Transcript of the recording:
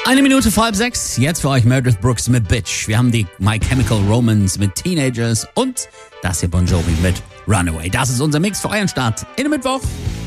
Eine Minute vor halb sechs. Jetzt für euch Meredith Brooks mit Bitch. Wir haben die My Chemical Romance mit Teenagers und das hier Bon Jovi mit Runaway. Das ist unser Mix für euren Start in den Mittwoch.